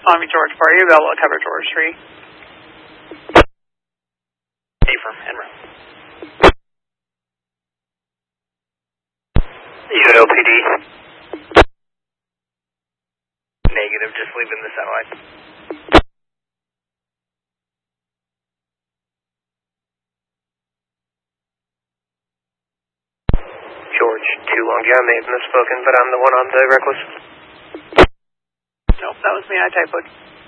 Army George, are you available to cover George Street? Affirm, en route. You at LPD? Negative, just leaving the satellite. George, 2 Long John, may have misspoken, but I'm the one on the reckless. Nope, that was me, I typoed.